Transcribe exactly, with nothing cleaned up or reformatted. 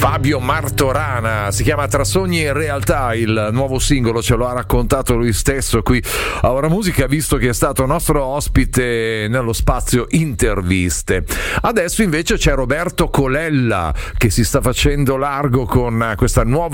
Fabio Martorana, si chiama Tra sogni e realtà, il nuovo singolo, ce lo ha raccontato lui stesso qui a Ora Musica, visto che è stato nostro ospite nello spazio interviste. Adesso invece c'è Roberto Colella che si sta facendo largo con questa nuova